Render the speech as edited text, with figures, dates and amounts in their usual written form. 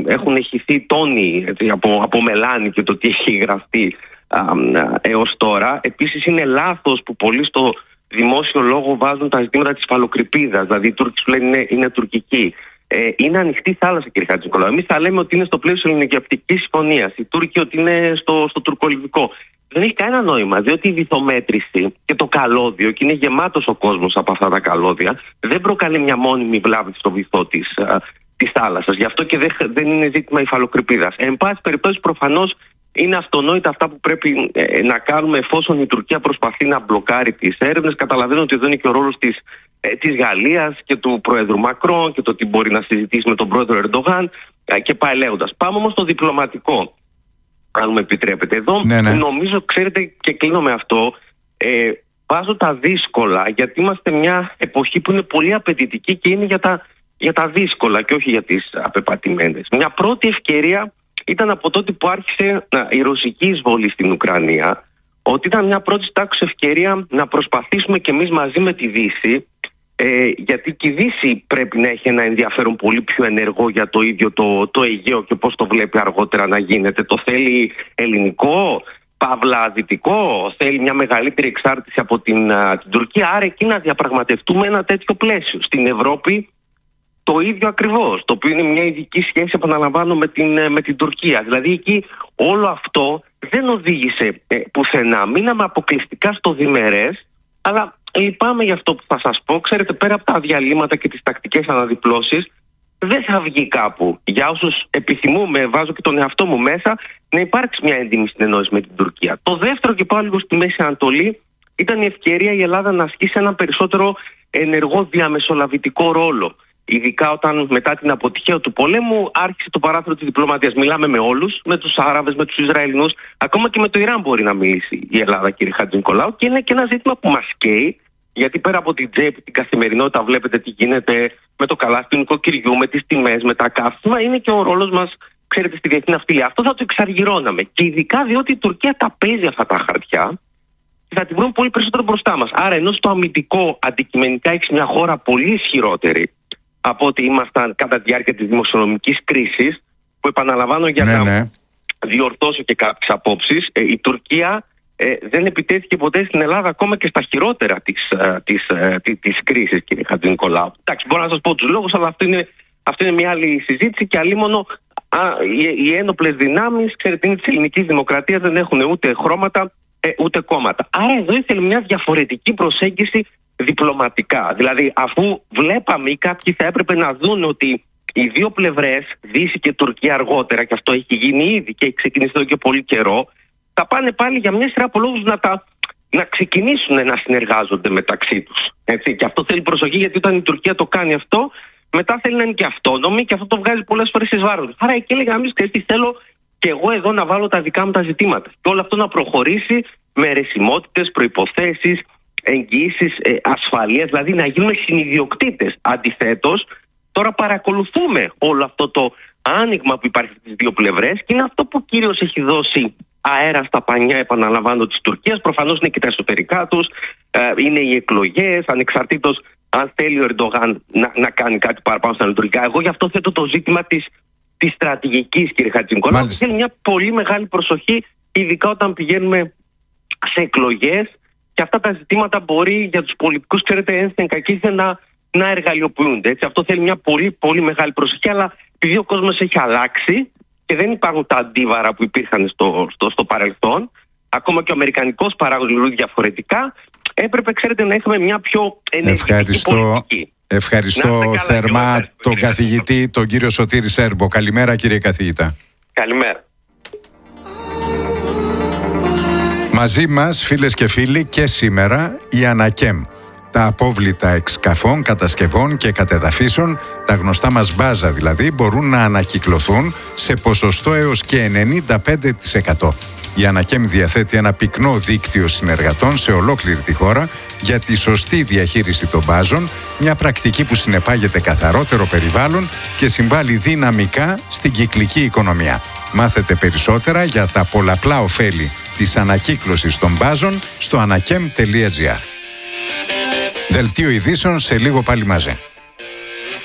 έχουν ηχηθεί τόνοι από μελάνη και το τι έχει γραφτεί έως τώρα. Επίσης είναι λάθος που πολλοί στο δημόσιο λόγο βάζουν τα ζητήματα της υφαλοκρηπίδας. Δηλαδή οι Τούρκοι σου λένε είναι τουρκική. Είναι ανοιχτή θάλασσα, κύριε Χατζηνικολάου. Εμείς θα λέμε ότι είναι στο πλαίσιο ελληνικιαπτικής συμφωνίας. Οι Τούρκοι ότι είναι στο τουρκολιβικό. Δεν έχει κανένα νόημα, διότι η βυθομέτρηση και το καλώδιο, και είναι γεμάτος ο κόσμος από αυτά τα καλώδια, δεν προκαλεί μια μόνιμη βλάβη στο βυθό της θάλασσας. Γι' αυτό και δεν είναι ζήτημα υφαλοκρηπίδας. Εν πάση περιπτώσει, προφανώς είναι αυτονόητα αυτά που πρέπει να κάνουμε εφόσον η Τουρκία προσπαθεί να μπλοκάρει τις έρευνες. Καταλαβαίνω ότι εδώ είναι και ο ρόλος της Γαλλίας και του Προέδρου Μακρόν και το τι μπορεί να συζητήσει με τον Πρόεδρο Ερντογάν και πάει λέγοντας. Πάμε όμως στο διπλωματικό, αν μου επιτρέπετε. Εδώ νομίζω, ξέρετε, και κλείνω με αυτό, βάζω τα δύσκολα, γιατί είμαστε μια εποχή που είναι πολύ απαιτητική και είναι για τα δύσκολα και όχι για τις απεπατημένες. Μια πρώτη ευκαιρία ήταν από τότε που άρχισε η ρωσική εισβολή στην Ουκρανία, ότι ήταν μια πρώτη τάξη ευκαιρία να προσπαθήσουμε κι εμείς μαζί με τη Δύση, γιατί και η Δύση πρέπει να έχει ένα ενδιαφέρον πολύ πιο ενεργό για το ίδιο το Αιγαίο και πώς το βλέπει αργότερα να γίνεται. Το θέλει ελληνικό, παύλα δυτικό, θέλει μια μεγαλύτερη εξάρτηση από την Τουρκία, άρα εκεί να διαπραγματευτούμε ένα τέτοιο πλαίσιο. Στην Ευρώπη το ίδιο ακριβώς, το οποίο είναι μια ειδική σχέση, επαναλαμβάνω, με την Τουρκία. Δηλαδή εκεί όλο αυτό δεν οδήγησε πουθενά. Μείναμε αποκλειστικά στο διμερές, αλλά λυπάμαι για αυτό που θα σας πω. Ξέρετε, πέρα από τα διαλύματα και τις τακτικές αναδιπλώσεις, δεν θα βγει κάπου. Για όσους επιθυμούμε, βάζω και τον εαυτό μου μέσα, να υπάρξει μια έντιμη συνεννόηση με την Τουρκία. Το δεύτερο, και πάω λίγο στη Μέση Ανατολή, ήταν η ευκαιρία η Ελλάδα να ασκήσει έναν περισσότερο ενεργό διαμεσολαβητικό ρόλο. Ειδικά όταν μετά την αποτυχία του πολέμου άρχισε το παράθυρο της διπλωματίας. Μιλάμε με όλους, με τους Άραβες, με τους Ισραηλινούς, ακόμα και με το Ιράν μπορεί να μιλήσει η Ελλάδα, κύριε Χατζηνικολάου, και είναι και ένα ζήτημα που μας καίει, γιατί πέρα από την τσέπη, την καθημερινότητα, βλέπετε τι γίνεται με το καλάθι του νοικοκυριού, με τις τιμές, με τα καύσιμα, είναι και ο ρόλος μας, ξέρετε, στη διεθνή ναυτιλία. Αυτό θα το εξαργυρώναμε. Και ειδικά διότι η Τουρκία τα παίζει αυτά τα χαρτιά και θα την βρούμε πολύ περισσότερο μπροστά μας. Άρα, ενώ στο αμυντικό αντικειμενικά έχει μια χώρα πολύ ισχυρότερη από ότι ήμασταν κατά τη διάρκεια της δημοσιονομικής κρίσης, που επαναλαμβάνω για να διορθώσω και κάποιες απόψεις, η Τουρκία δεν επιτέθηκε ποτέ στην Ελλάδα ακόμα και στα χειρότερα της κρίσης, κύριε Χατζηνικολάου. Εντάξει, μπορώ να σας πω τους λόγους, αλλά αυτό είναι μια άλλη συζήτηση και αλίμονο οι ένοπλες δυνάμεις, ξέρετε, είναι της ελληνικής δημοκρατίας, δεν έχουν ούτε χρώματα ούτε κόμματα. Άρα εδώ ήθελε μια διαφορετική προσέγγιση διπλωματικά. Δηλαδή, αφού βλέπαμε ή κάποιοι θα έπρεπε να δουν ότι οι δύο πλευρές, Δύση και Τουρκία αργότερα, και αυτό έχει γίνει ήδη και έχει ξεκινήσει εδώ και πολύ καιρό, θα πάνε πάλι για μια σειρά από λόγους να ξεκινήσουν να συνεργάζονται μεταξύ τους. Έτσι. Και αυτό θέλει προσοχή, γιατί όταν η Τουρκία το κάνει αυτό, μετά θέλει να είναι και αυτόνομη και αυτό το βγάζει πολλές φορές εις βάρος. Άρα εκεί έλεγα, εμείς θέλω και εγώ εδώ να βάλω τα δικά μου τα ζητήματα. Και όλο αυτό να προχωρήσει με αιρεσιμότητες, προϋποθέσεις, εγγυήσεις ασφαλείας, δηλαδή να γίνουμε συνιδιοκτήτες. Αντιθέτως, τώρα παρακολουθούμε όλο αυτό το άνοιγμα που υπάρχει στις δύο πλευρές και είναι αυτό που κυρίως έχει δώσει αέρα στα πανιά, επαναλαμβάνω, της Τουρκίας. Προφανώς είναι και τα εσωτερικά τους, είναι οι εκλογές, ανεξαρτήτως αν θέλει ο Ερντογάν να κάνει κάτι παραπάνω στα λειτουργικά. Εγώ γι' αυτό θέτω το ζήτημα της στρατηγικής, κύριε Χατζηνικολάου. Θέλει μια πολύ μεγάλη προσοχή, ειδικά όταν πηγαίνουμε σε εκλογές. Και αυτά τα ζητήματα μπορεί για τους πολιτικούς, ξέρετε, ένθεν κακήθεν να εργαλειοποιούνται. Έτσι. Αυτό θέλει μια πολύ, πολύ μεγάλη προσοχή, αλλά επειδή ο κόσμος έχει αλλάξει και δεν υπάρχουν τα αντίβαρα που υπήρχαν στο παρελθόν, ακόμα και ο αμερικανικός παράγοντας λειτουργεί διαφορετικά, έπρεπε, ξέρετε, να έχουμε μια πιο ενεργητική πολιτική. Ευχαριστώ θερμά τον καθηγητή, τον κύριο Σωτήρη Σέρμπο. Καλημέρα, κύριε καθηγητά. Καλημέρα. Μαζί μας, φίλες και φίλοι, και σήμερα η Ανακέμ. Τα απόβλητα εξκαφών, κατασκευών και κατεδαφίσεων, τα γνωστά μας μπάζα δηλαδή, μπορούν να ανακυκλωθούν σε ποσοστό έως και 95%. Η Ανακέμ διαθέτει ένα πυκνό δίκτυο συνεργατών σε ολόκληρη τη χώρα για τη σωστή διαχείριση των μπάζων, μια πρακτική που συνεπάγεται καθαρότερο περιβάλλον και συμβάλλει δυναμικά στην κυκλική οικονομία. Μάθετε περισσότερα για τα πολλαπλά ωφέλη της ανακύκλωσης των μπάζων στο anakem.gr. Δελτίο ειδήσεων σε λίγο πάλι μαζί.